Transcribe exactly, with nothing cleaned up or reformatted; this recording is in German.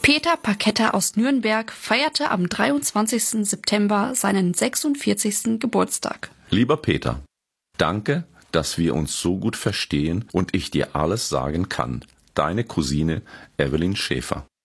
Peter Paketta aus Nürnberg feierte am dreiundzwanzigsten September seinen sechsundvierzigsten Geburtstag. Lieber Peter, danke, dass wir uns so gut verstehen und ich dir alles sagen kann. Deine Cousine Evelyn Schäfer.